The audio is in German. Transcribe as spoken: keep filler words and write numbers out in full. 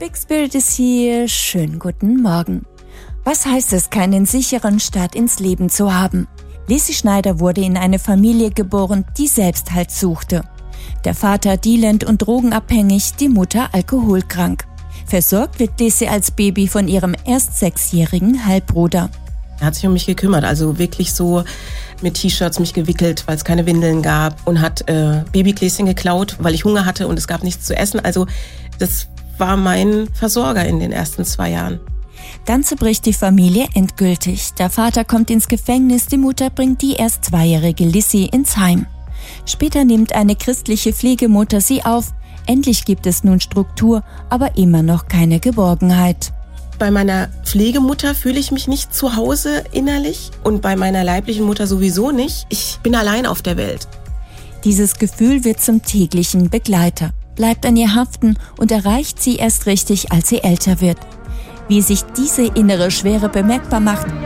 Big Spirit ist hier. Schönen guten Morgen. Was heißt es, keinen sicheren Start ins Leben zu haben? Lissy Schneider wurde in eine Familie geboren, die Selbsthalt suchte. Der Vater dealend und drogenabhängig, die Mutter alkoholkrank. Versorgt wird Lissy als Baby von ihrem erst sechsjährigen Halbbruder. Er hat sich um mich gekümmert, also wirklich so mit T-Shirts mich gewickelt, weil es keine Windeln gab, und hat äh, Babygläschen geklaut, weil ich Hunger hatte und es gab nichts zu essen. Also das war mein Versorger in den ersten zwei Jahren. Dann zerbricht die Familie endgültig. Der Vater kommt ins Gefängnis, die Mutter bringt die erst zweijährige Lissy ins Heim. Später nimmt eine christliche Pflegemutter sie auf. Endlich gibt es nun Struktur, aber immer noch keine Geborgenheit. Bei meiner Pflegemutter fühle ich mich nicht zu Hause innerlich und bei meiner leiblichen Mutter sowieso nicht. Ich bin allein auf der Welt. Dieses Gefühl wird zum täglichen Begleiter, bleibt an ihr haften und erreicht sie erst richtig, als sie älter wird. Wie sich diese innere Schwere bemerkbar macht,